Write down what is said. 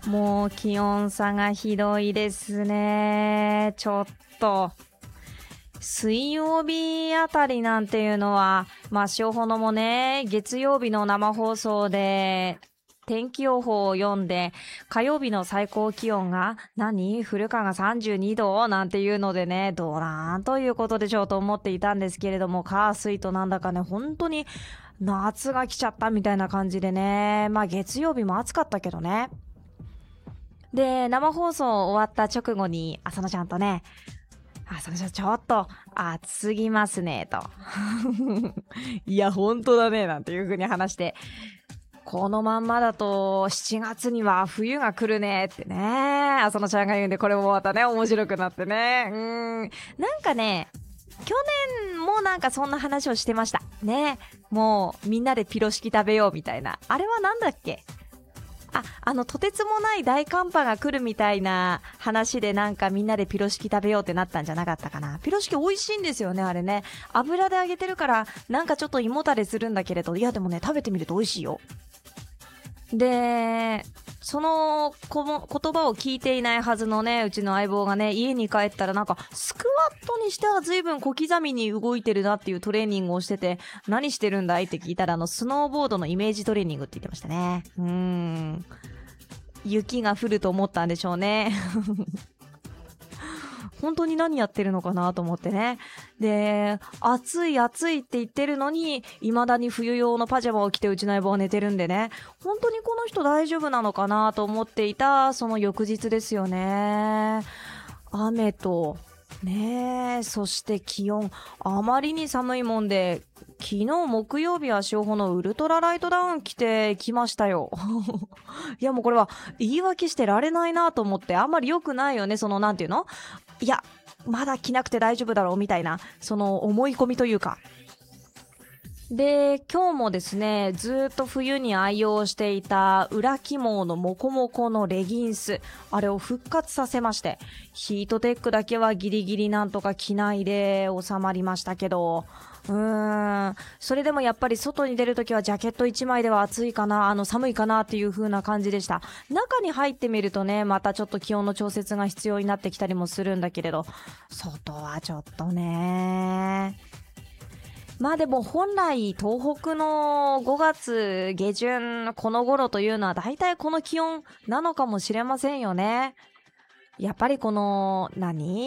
もう気温差がひどいですね。ちょっと。水曜日あたりなんていうのは、塩ほのもね、月曜日の生放送で、天気予報を読んで、火曜日の最高気温が、古川が32度なんていうのでね、どうなんということでしょうと思っていたんですけれども、火水となんだかね、本当に夏が来ちゃったみたいな感じでね、月曜日も暑かったけどね。で、生放送終わった直後に、浅野ちゃんとね、浅野ちゃんちょっと暑すぎますね、と。いや、本当だね、なんていう風に話して、このまんまだと7月には冬が来るねってね、浅野ちゃんが言うんで、これもまたね、面白くなってね。なんかね、去年もなんかそんな話をしてました。ね。もうみんなでピロシキ食べようみたいな。あれはなんだっけ？とてつもない大寒波が来るみたいな話でなんかみんなでピロシキ食べようってなったんじゃなかったかな。ピロシキ美味しいんですよね、あれね。油で揚げてるからなんかちょっと胃もたれするんだけれど、いやでもね、食べてみると美味しいよ。で、その言葉を聞いていないはずのね、うちの相棒がね、家に帰ったらなんかスクワットにしては随分小刻みに動いてるなっていうトレーニングをしてて、何してるんだいって聞いたらスノーボードのイメージトレーニングって言ってましたね。雪が降ると思ったんでしょうね。本当に何やってるのかなと思ってね。で、暑い暑いって言ってるのに、未だに冬用のパジャマを着てうちの相棒は寝てるんでね。本当にこの人大丈夫なのかなと思っていた、その翌日ですよね。雨と、ねえ、そして気温、あまりに寒いもんで、昨日木曜日は塩穂のウルトラライトダウン着てきましたよ。いやもうこれは言い訳してられないなと思って、あんまり良くないよね、なんていうの？いや、まだ着なくて大丈夫だろうみたいな、その思い込みというか。で、今日もですね、ずっと冬に愛用していた裏起毛のモコモコのレギンス、あれを復活させまして、ヒートテックだけはギリギリなんとか着ないで収まりましたけど、それでもやっぱり外に出るときはジャケット1枚では暑いかな、寒いかなっていう風な感じでした。中に入ってみるとね、またちょっと気温の調節が必要になってきたりもするんだけれど、外はちょっとね。でも本来東北の5月下旬この頃というのは大体この気温なのかもしれませんよね。やっぱりこの